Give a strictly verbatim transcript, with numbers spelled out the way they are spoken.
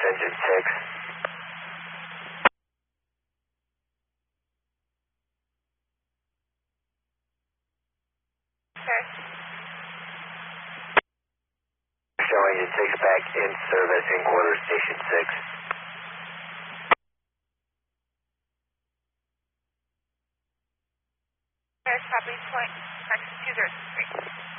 engine six. Okay. Showing you six back in service in quarter station six. Copy, point, two zero three.